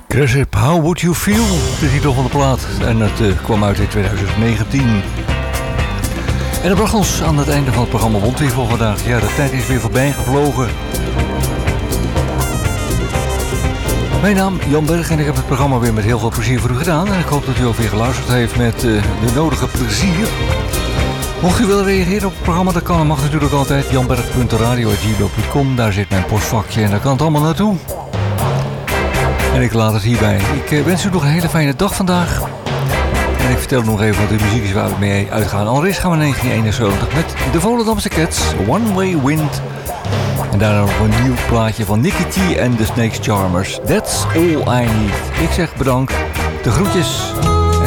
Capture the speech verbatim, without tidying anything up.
Grasshop, How Would You Feel? De titel van de plaat. En het uh, kwam uit in twintig negentien. En dat bracht ons aan het einde van het programma Wondweer voor vandaag. Ja, de tijd is weer voorbij gevlogen. Mijn naam Jan Berg en ik heb het programma weer met heel veel plezier voor u gedaan. En ik hoop dat u ook weer geluisterd heeft met uh, de nodige plezier. Mocht u willen reageren op het programma, dat kan. Dat mag natuurlijk altijd. janberg punt radio apenstaartje gmail punt com. Daar zit mijn postvakje en daar kan het allemaal naartoe. En ik laat het hierbij. Ik uh, wens u nog een hele fijne dag vandaag. En ik vertel nog even wat de muziek is waar we mee uitgaan. Allereerst gaan we naar negentien eenenzeventig met de Volendamse Cats, One Way Wind. En daarna nog een nieuw plaatje van Nicky T en de Snakes Charmers. That's all I need. Ik zeg bedankt. De groetjes.